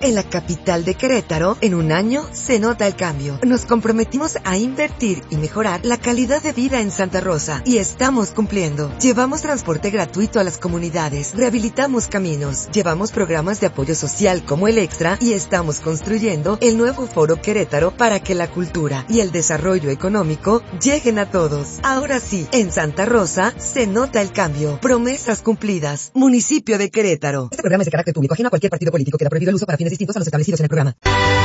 en la capital de Querétaro, en un año se nota el cambio. Nos comprometimos a invertir y mejorar la calidad de vida en Santa Rosa y estamos cumpliendo. Llevamos transporte gratuito a las comunidades, rehabilitamos caminos, llevamos programas de apoyo social como el Extra y estamos construyendo el nuevo Foro Querétaro para que la cultura y el desarrollo económico lleguen a todos. Ahora sí, en Santa Rosa se nota el cambio. Promesas cumplidas. Municipio de Querétaro. Este programa es de carácter público, ajeno a cualquier partido político. Queda prohibido el uso para fines distintos a los establecidos en el programa.